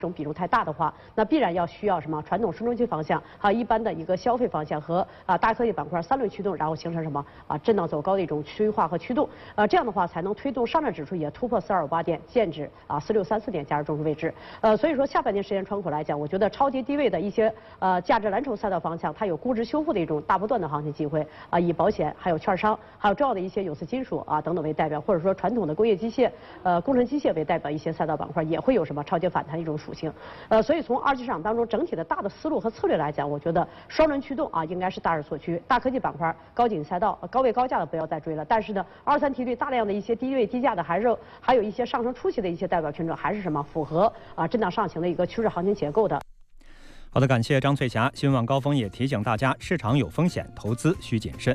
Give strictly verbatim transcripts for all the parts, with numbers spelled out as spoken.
这种比重太大的话，那必然要需要什么传统市中心方向，还有一般的一个消费方向和啊大科技板块三轮驱动，然后形成什么啊震荡走高的一种区域化和驱动，呃这样的话才能推动上证指数也突破四二五八点，建指啊四六三四点价值中枢位置。呃所以说下半年时间窗口来讲，我觉得超跌低位的一些呃价值蓝筹赛道方向，它有估值修复的一种大波段的行情机会啊，以保险还有券商还有重要的一些有色金属啊等等为代表，或者说传统的工业机械呃工程机械为代表一些赛道板块也会有什么超跌反弹的一种属性。呃所以从二级市场当中整体的大的思路和策略来讲，我觉得双轮驱动啊应该是大势所趋，大科技板块高景赛道高位高价的不要再追了，但是呢二三梯队大量的一些低位低价的还是还有一些上升初期的一些代表权重还是什么符合啊震荡上行的一个趋势行情结构的。 好的，感谢张翠霞。新闻晚高峰也提醒大家，市场有风险，投资需谨慎。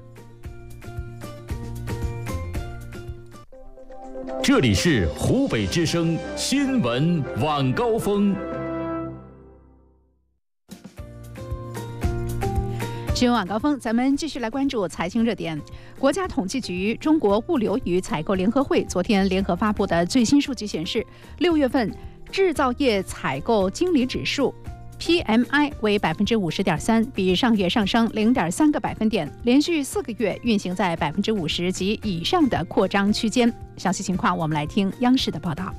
这里是湖北之声新闻晚高峰。 新闻晚高峰，咱们继续来关注财经热点。国家统计局中国物流与采购联合会昨天联合发布的最新数据显示，六月份制造业采购经理指数 P M I 为百分之五十点三，比上月上升零点三个百分点，连续四个月运行在百分之五十及以上的扩张区间。详细情况，我们来听央视的报道。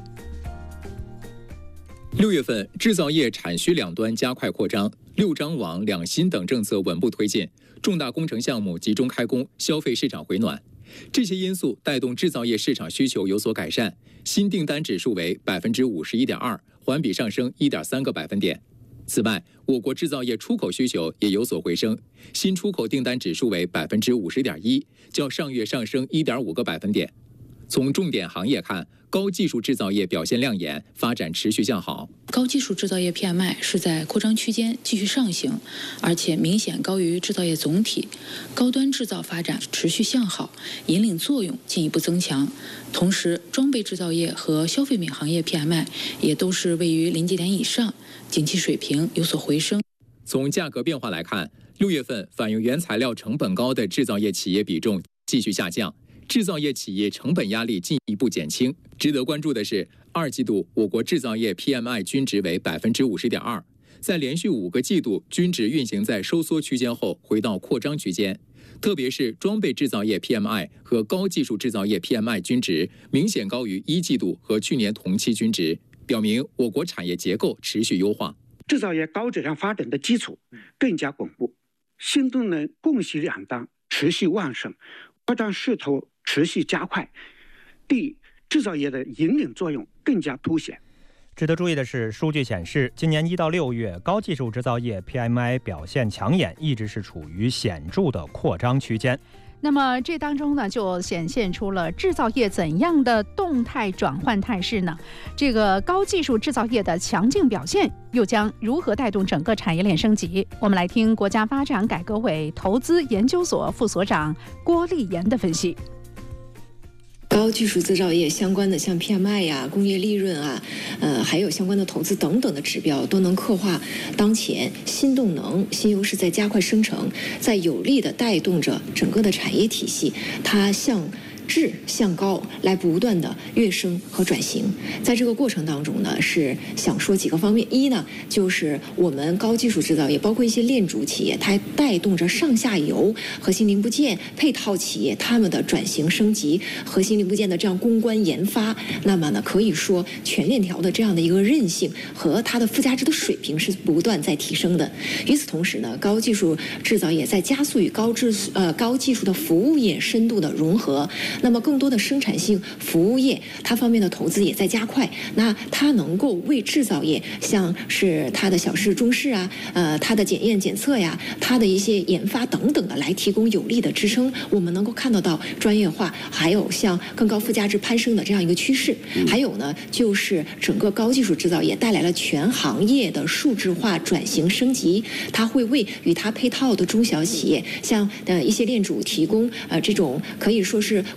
六月份，制造业产需两端加快扩张，六张网、两新等政策稳步推进，重大工程项目集中开工，消费市场回暖。这些因素带动制造业市场需求有所改善，新订单指数为百分之五十一点二，环比上升一点三个百分点。此外，我国制造业出口需求也有所回升，新出口订单指数为百分之五十点一，较上月上升一点五个百分点。从重点行业看，高技术制造业表现亮眼，发展持续向好。 高技术制造业 P M I 是在扩张区间继续上行，而且明显高于制造业总体。高端制造发展持续向好，引领作用进一步增强。同时，装备制造业和消费品行业 P M I 也都是位于临界点以上，景气水平有所回升。 从价格变化来看，六月份反映原材料成本高的制造业企业比重继续下降。制造业企业成本压力进一步减轻。值得关注的是，二季度我国制造业 P M I 均值为百分之五十点二，在连续五个季度均值运行在收缩区间后，回到扩张区间。特别是装备制造业 P M I 和高技术制造业 P M I 均值明显高于一季度和去年同期均值，表明我国产业结构持续优化， 制造业高质量发展的基础更加巩固，新动能供需两端持续旺盛，扩张势头持续加快，对制造业的引领作用更加凸显。 值得注意的是，数据显示，今年一到六月，高技术制造业 P M I 表现抢眼，一直是处于显著的扩张区间。 那么这当中呢，就显现出了制造业怎样的动态转换态势呢？这个高技术制造业的强劲表现，又将如何带动整个产业链升级？我们来听国家发展改革委投资研究所副所长郭立言的分析。 高技术制造业相关的像 P M I 呀、工业利润啊，呃，还有相关的投资等等的指标，都能刻画当前新动能、新优势在加快生成，在有力的带动着整个的产业体系，它向质向高来不断的跃升和转型。在这个过程当中呢，是想说几个方面。一呢，就是我们高技术制造业，包括一些链主企业，它带动着上下游核心零部件配套企业他们的转型升级，核心零部件的这样攻关研发。那么呢，可以说全链条的这样的一个韧性和它的附加值的水平是不断在提升的。与此同时呢，高技术制造业在加速与高质呃高技术的服务业深度的融合。那么更多的生产性服务业，它方面的投资也在加快。那它能够为制造业，像是它的小试中试啊，呃，它的检验检测呀，它的一些研发等等的，来提供有力的支撑。我们能够看得到专业化，还有像更高附加值攀升的这样一个趋势。还有呢，就是整个高技术制造业带来了全行业的数字化转型升级，它会为与它配套的中小企业，像呃一些链主提供呃这种可以说是工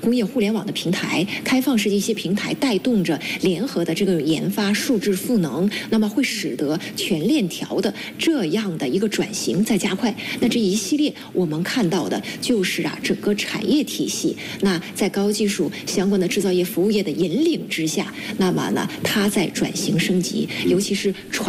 工业互联网的平台、开放式的一些平台，带动着联合的这个研发、数字赋能，那么会使得全链条的这样的一个转型在加快。那这一系列我们看到的就是啊，整个产业体系，那在高技术相关的制造业、服务业的引领之下，那么呢，它在转型升级，尤其是传